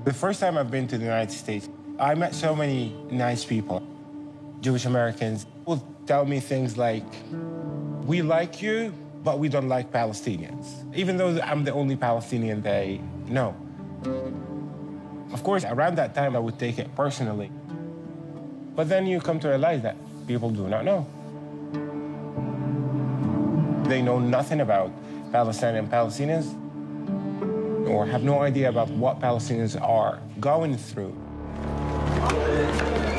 The first time I've been to the United States, I met so many nice people. Jewish Americans will tell me things like, we like you, but we don't like Palestinians. Even though I'm the only Palestinian they know. Of course, around that time, I would take it personally. But then you come to realize that people do not know. They know nothing about Palestine and Palestinians, or have no idea about what Palestinians are going through.